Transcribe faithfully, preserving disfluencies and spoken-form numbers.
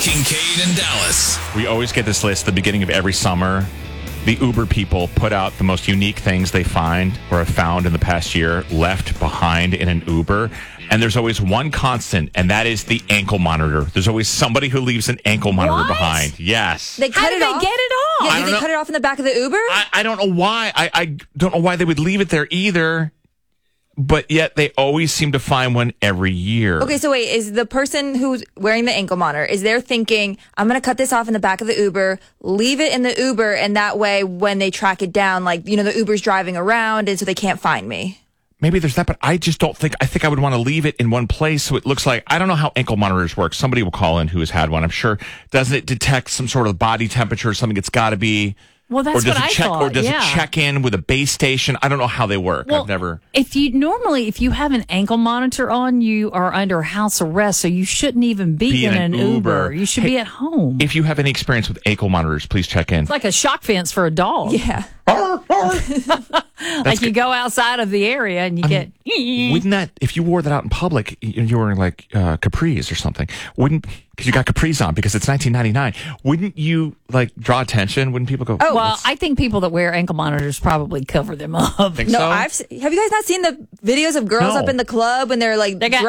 Kincaid and Dallas. We always get this list at the beginning of every summer. The Uber people put out the most unique things they find or have found in the past year left behind in an Uber. And there's always one constant, and that is the ankle monitor. There's always somebody who leaves an ankle monitor What? behind. Yes. They cut How it did they off? get it off? Yeah, I did don't they know. cut it off in the back of the Uber? I, I don't know why. I, I don't know why they would leave it there either. But yet they always seem to find one every year. Okay, so wait, is the person who's wearing the ankle monitor, is they're thinking, I'm going to cut this off in the back of the Uber, leave it in the Uber, and that way when they track it down, like, you know, the Uber's driving around, and so they can't find me. Maybe there's that, but I just don't think, I think I would want to leave it in one place so it looks like, I don't know how ankle monitors work. Somebody will call in who has had one, I'm sure. Doesn't it detect some sort of body temperature or something? It's got to be... Well, that's or does what it I check, thought. Or does yeah. it check in with a base station? I don't know how they work. Well, I've never... If you normally, if you have an ankle monitor on, you are under house arrest, so you shouldn't even be, Be in, in an an Uber. Uber. You should Hey, be at home. If you have any experience with ankle monitors, please check in. It's like a shock fence for a dog. Yeah. Like you go outside of the area and you get... Wouldn't that, if you wore that out in public, you you were like uh, capris or something, wouldn't, because you got capris on because it's nineteen ninety-nine, wouldn't you like draw attention? Wouldn't people go, Oh, Well, "What's-" I think people that wear ankle monitors probably cover them up. think No, so? I've se- have you guys not seen the videos of girls No. up in the club when they're like They got